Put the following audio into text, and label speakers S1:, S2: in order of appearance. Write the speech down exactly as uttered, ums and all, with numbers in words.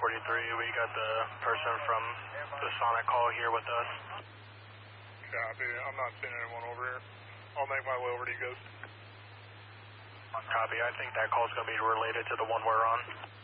S1: forty-three, we got the person from the Sonic call here with us.
S2: Copy, I'm not seeing anyone over here. I'll make my way over to you guys.
S1: Copy, I think that call's going to be related to the one we're on.